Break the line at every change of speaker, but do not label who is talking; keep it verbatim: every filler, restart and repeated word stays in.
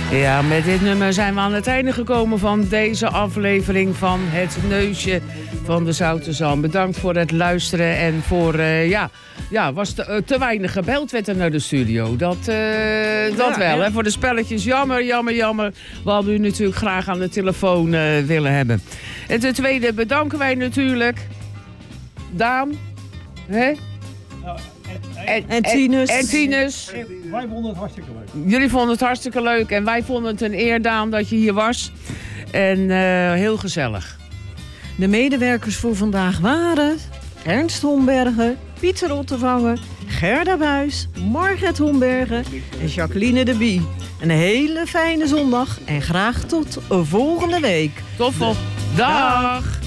Ja, met dit nummer zijn we aan het einde gekomen van deze aflevering van Het Neusje van de Zoute Zalm. Bedankt voor het luisteren en voor, uh, ja, ja, was te, uh, te weinig gebeld werd er naar de studio. Dat, uh, dat ja, wel, ja. Hè? Voor de spelletjes, jammer, jammer, jammer. We hadden u natuurlijk graag aan de telefoon uh, willen hebben. En ten tweede bedanken wij natuurlijk Daan, hè?
Nou, en,
en, en, Tinus. En, en Tinus.
Wij vonden het hartstikke leuk.
Jullie vonden het hartstikke leuk en wij vonden het een eer, Daan, dat je hier was. En uh, heel gezellig.
De medewerkers voor vandaag waren Ernst Hombergen, Pieter Rottevanger, Gerda Buis, Margret Hombergen en Jacqueline de Bie. Een hele fijne zondag en graag tot volgende week.
Tot volgende dag.